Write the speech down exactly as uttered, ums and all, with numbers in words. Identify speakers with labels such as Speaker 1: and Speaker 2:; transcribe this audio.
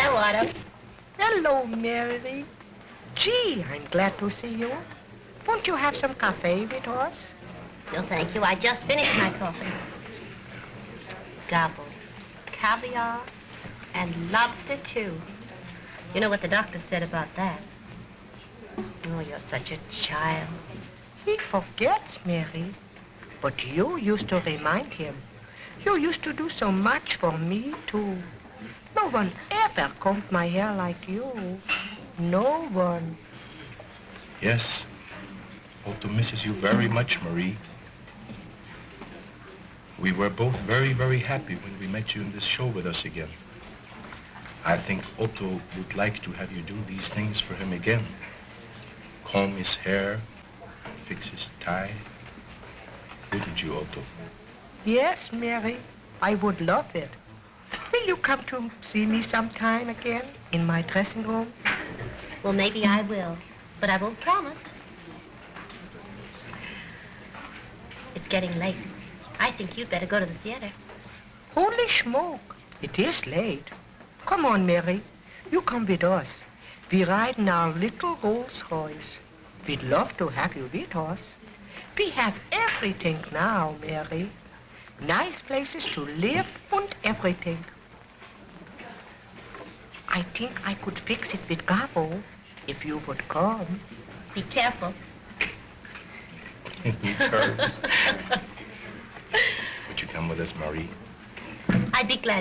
Speaker 1: Hello, Otto.
Speaker 2: Hello, Mary. Gee, I'm glad to see you. Won't you have some cafe with us?
Speaker 1: No, thank you. I just finished my coffee. Gobble. Caviar and lobster, too. You know what the doctor said about that? Oh, you're such a child.
Speaker 2: He forgets, Mary. But you used to remind him. You used to do so much for me, too. No one ever combed my hair like you. No one.
Speaker 3: Yes. Otto misses you very much, Marie. We were both very, very happy when we met you in this show with us again. I think Otto would like to have you do these things for him again. Comb his hair, fix his tie. Wouldn't you, Otto?
Speaker 2: Yes, Mary. I would love it. Will you come to see me sometime again in my dressing room?
Speaker 1: Well, maybe I will, but I won't promise. It's getting late. I think you'd better go to the theater.
Speaker 2: Holy smoke. It is late. Come on, Mary. You come with us. We ride in our little Rolls Royce. We'd love to have you with us. We have everything now, Mary. Nice places to live and everything. I think I could fix it with Gabo if you would come.
Speaker 1: Be careful.
Speaker 3: Would you come with us, Marie?
Speaker 1: I'd be glad